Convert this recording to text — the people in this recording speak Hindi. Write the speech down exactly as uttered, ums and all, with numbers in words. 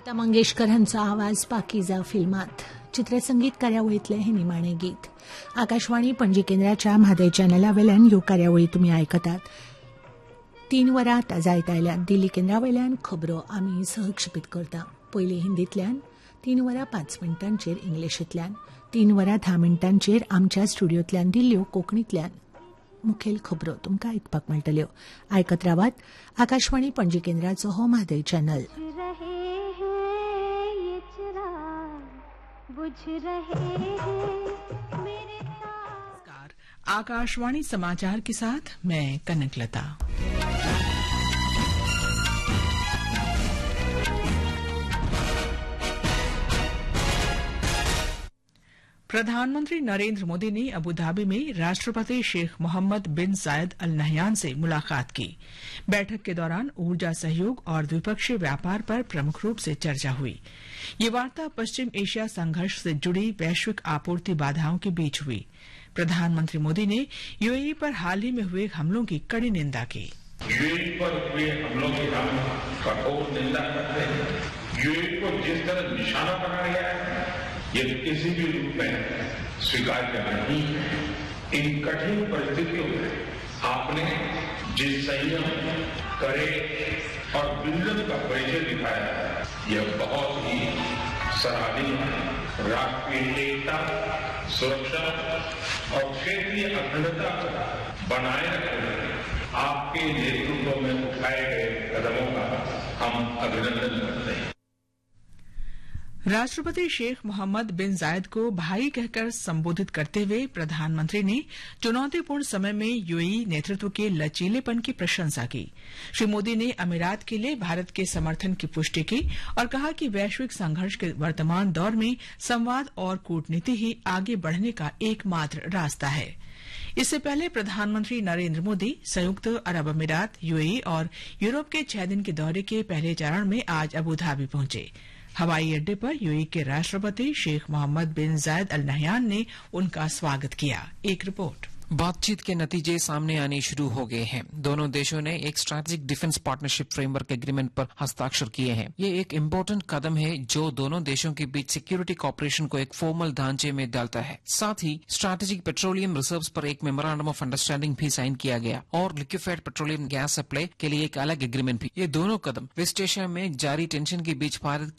लता मंगेशकरांचा आवाज पाकिजा फिल्मात चित्रसंगीत कार्यावळीतले हे निमाणे गीत आकाशवाणी पणजी केंद्राच्या म्हादय चॅनला वेल्यान ह्यो कार्यावळी तुमी आयकतात. तीन वरां आतां जायत आयल्यात. दिल्ली केंद्रा वयल्यान खबरो आमी सहक्षेपीत करता. पयली हिंदींतल्यान, तीन वरां पांच मिनटांचेर इंग्लिशींतल्यान, तीन वरां धा मिनटांचेर आमच्या स्टुडियोंतल्यान दिल्ल्यो कोंकणींतल्यान मुखेल खबरो तुमकां आयकपाक मेळटल्यो. आयकत रावात. आकाशवाणी पणजी केंद्राचो हो म्हादय चॅनल. आकाशवाणी समाचार के साथ मैं कनकलता. प्रधानमंत्री नरेंद्र मोदी ने अबुधाबी में राष्ट्रपति शेख मोहम्मद बिन जायद अल नहयान से मुलाकात की. बैठक के दौरान ऊर्जा सहयोग और द्विपक्षीय व्यापार पर प्रमुख रूप से चर्चा हुई. ये वार्ता पश्चिम एशिया संघर्ष से जुड़ी वैश्विक आपूर्ति बाधाओं के बीच हुई. प्रधानमंत्री मोदी ने यूएई पर हाल ही में हुए हमलों की कड़ी निंदा की. यूएई पर हुए हमलों की हम कठोर निंदा करते हैं. यूएई को जिस तरह निशाना बनाया गया है ये किसी भी रूप में स्वीकार्य नहीं है. इन कठिन परिस्थितियों में आपने जिस संयम, करे और विजन का परिचय दिखाया है यह बहुत ही सराहनीय है. राष्ट्रीय एकता, सुरक्षा और क्षेत्रीय अखंडता को बनाए रखने में आपके नेतृत्व में उठाए गए कदमों का हम अभिनंदन करते हैं. राष्ट्रपति शेख मोहम्मद बिन जायद को भाई कहकर संबोधित करते हुए प्रधानमंत्री ने चुनौतीपूर्ण समय में यूएई नेतृत्व के लचीलेपन की प्रशंसा की. श्री मोदी ने अमीरात के लिए भारत के समर्थन की पुष्टि की और कहा कि वैश्विक संघर्ष के वर्तमान दौर में संवाद और कूटनीति ही आगे बढ़ने का एकमात्र रास्ता है. इससे पहले प्रधानमंत्री नरेंद्र मोदी संयुक्त अरब अमीरात, यूएई और यूरोप के छह दिन के दौरे के पहले चरण में आज अबुधाबी पहुंचे. हवाई अड्डे पर यूएई के राष्ट्रपति शेख मोहम्मद बिन जायद अल नहयान ने उनका स्वागत किया. एक रिपोर्ट. बातचीत के नतीजे सामने आने शुरू हो गए हैं. दोनों देशों ने एक strategic defence partnership framework agreement पर हस्ताक्षर किए हैं. ये एक इम्पोर्टेंट कदम है जो दोनों देशों के बीच सिक्योरिटी कॉपरेशन को एक फॉर्मल ढांचे में डालता है. साथ ही स्ट्रैटेजिक पेट्रोलियम रिजर्व्स पर एक मेमोरेंडम ऑफ अंडरस्टैंडिंग भी साइन किया गया और लिक्विफाइड पेट्रोलियम गैस सप्लाई के लिए एक अलग एग्रीमेंट भी. ये दोनों कदम वेस्ट एशिया में जारी टेंशन के बीच भारत